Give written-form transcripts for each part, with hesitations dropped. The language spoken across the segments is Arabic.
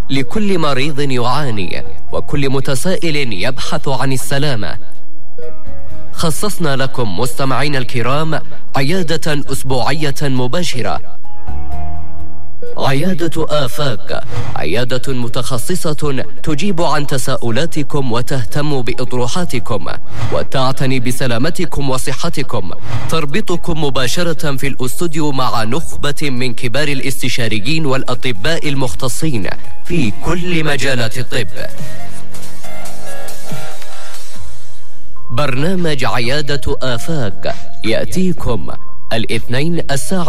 لكل مريض يعاني وكل متسائل يبحث عن السلامة. خصصنا لكم مستمعين الكرام عيادة أسبوعية مباشرة. عيادة آفاق، عيادة متخصصة تجيب عن تساؤلاتكم وتهتم بإطروحاتكم وتعتني بسلامتكم وصحتكم. تربطكم مباشرة في الأستوديو مع نخبة من كبار الاستشاريين والأطباء المختصين في كل مجالات الطب. برنامج عيادة آفاق يأتيكم الاثنين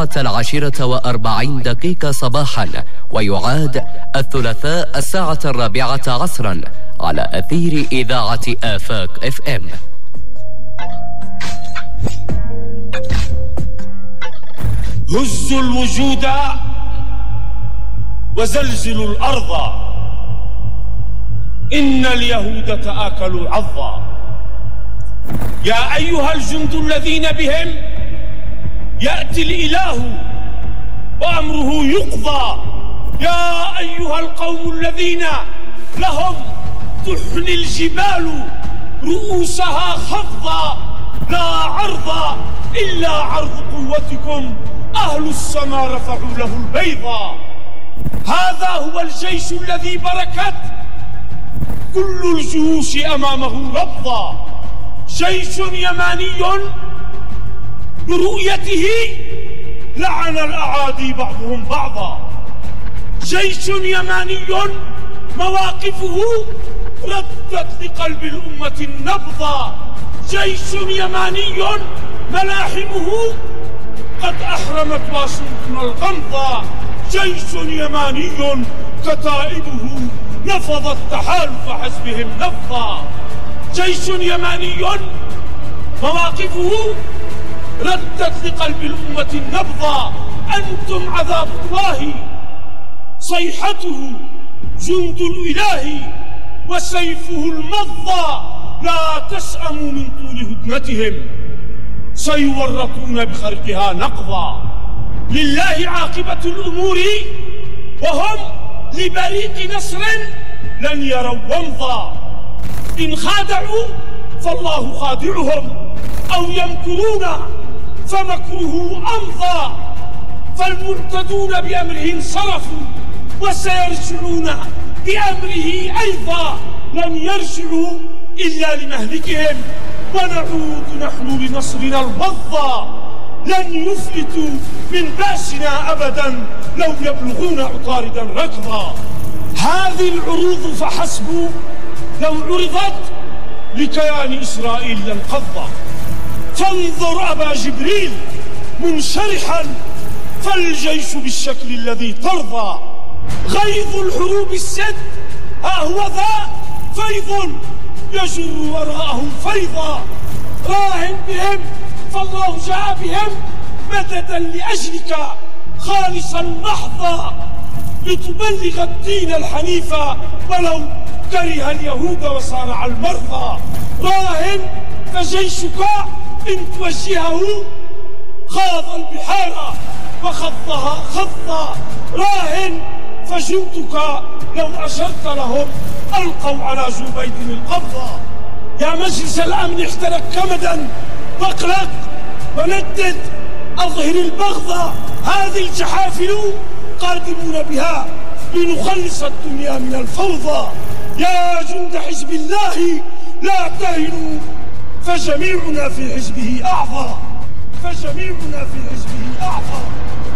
10:40 صباحا، ويعاد الثلاثاء 4:00 عصرا على أثير إذاعة آفاق FM. هزوا الوجود وزلزلوا الأرض، إن اليهود تآكلوا عظا. يا أيها الجند الذين بهم يأتي الإله وأمره يقضى، يا أيها القوم الذين لهم تحني الجبال رؤوسها خفضا، لا عرض إلا عرض قوتكم، أهل السماء رفعوا له البيضا. هذا هو الجيش الذي بركت كل الجيوش أمامه ربضا، جيش يماني برؤيته لعن الأعادي بعضهم بعضا، جيش يماني مواقفه ردت لقلب الأمة النبضا، جيش يماني ملاحمه قد أحرمت واشنطن الغمضا، جيش يماني كتائبه نفضت تحالف حزبهم نفضا، جيش يماني مواقفه ردت لقلب الأمة النبضا. أنتم عذاب الله، صيحته جند الإله وسيفه المضى، لا تسأموا من طول هدنتهم، سيورطون بخرقها نقضا. لله عاقبة الأمور وهم لبريق نصر لن يروا ومضا، إن خادعوا فالله خادعهم، أو يمكرون فمكره أمضى، فالمعتدون بأمره انصرفوا وسيرجعون بأمره أيضا، لن يرجعوا إلا لمهلكهم، ونعود نحن لنصرنا الوضى، لن يفلتوا من بأسنا أبدا لو يبلغون عطاردا ركضا. هذه العروض فحسب لو عرضت لكيان إسرائيل لانقضى، فانظر أبا جبريل منشرحا، فالجيش بالشكل الذي ترضى، غيظ الحروب السد ها هو ذا فيض يجر وراءه فيضا، راهن بهم فالله جاء بهم مددا لأجلك خالصا محضا، لتبلغ الدين الحنيفا ولو كره اليهود وصارع المرضى، راهن فجيشك إن توجهه خاض البحار وخضها خضا، راهن فجندك لو أشرت لهم ألقوا على زبيد القبضة. يا مجلس الأمن احترق كمدا واقلق وندد أظهر البغضة، هذه الجحافل قادمون بها لنخلص الدنيا من الفوضى. يا جند حزب الله لا تهنوا، فجميعنا في حزبه أعضى، فجميعنا في حزبه أعضى.